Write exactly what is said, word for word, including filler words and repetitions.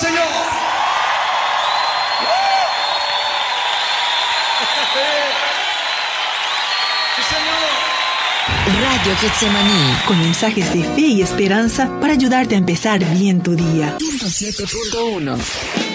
Señor. Sí, Señor. Radio Getsemaní, con mensajes de fe y esperanza para ayudarte a empezar bien tu día. ciento siete punto uno.